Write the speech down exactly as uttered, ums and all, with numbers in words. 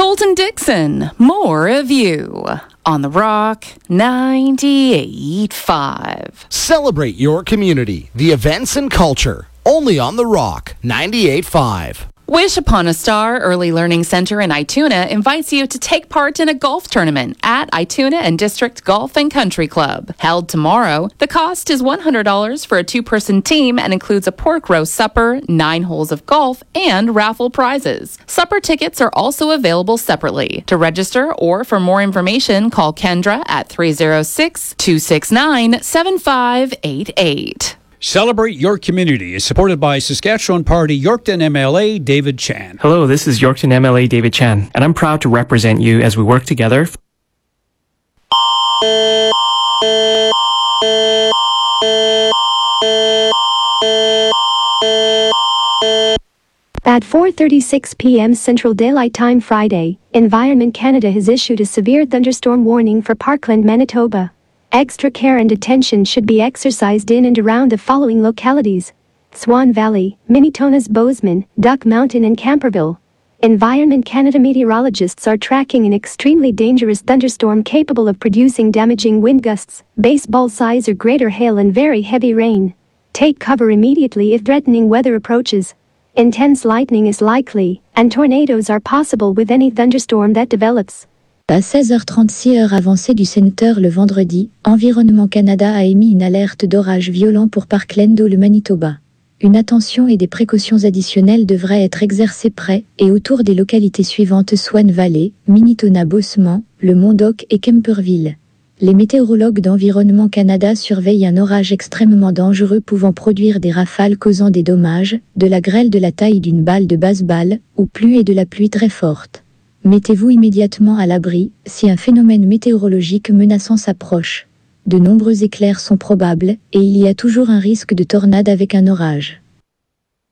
Colton Dixon, more of you on The Rock ninety-eight point five. Celebrate your community, the events and culture, only on The Rock ninety-eight point five. Wish Upon a Star Early Learning Center in Ituna invites you to take part in a golf tournament at Ituna and District Golf and Country Club. Held tomorrow, the cost is one hundred dollars for a two-person team and includes a pork roast supper, nine holes of golf, and raffle prizes. Supper tickets are also available separately. To register or for more information, call Kendra at three oh six, two six nine, seven five eight eight. Celebrate Your Community is supported by Saskatchewan Party Yorkton M L A David Chan. Hello, this is Yorkton M L A David Chan, and I'm proud to represent you as we work together. At four thirty-six p.m. Central Daylight Time Friday, Environment Canada has issued a severe thunderstorm warning for Parkland, Manitoba. Extra care and attention should be exercised in and around the following localities: Swan Valley, Minitona's Bozeman, Duck Mountain and Camperville. Environment Canada meteorologists are tracking an extremely dangerous thunderstorm capable of producing damaging wind gusts, baseball size or greater hail and very heavy rain. Take cover immediately if threatening weather approaches. Intense lightning is likely, and tornadoes are possible with any thunderstorm that develops. À seize heures trente-six heure avancée du Centre le vendredi, Environnement Canada a émis une alerte d'orage violent pour Parkland dans le Manitoba. Une attention et des précautions additionnelles devraient être exercées près et autour des localités suivantes: Swan Valley, Minitona, Bozeman, le Mont-Doc et Kemperville. Les météorologues d'Environnement Canada surveillent un orage extrêmement dangereux pouvant produire des rafales causant des dommages, de la grêle de la taille d'une balle de baseball, ou pluie et de la pluie très forte. Mettez-vous immédiatement à l'abri si un phénomène météorologique menaçant s'approche. De nombreux éclairs sont probables et il y a toujours un risque de tornade avec un orage.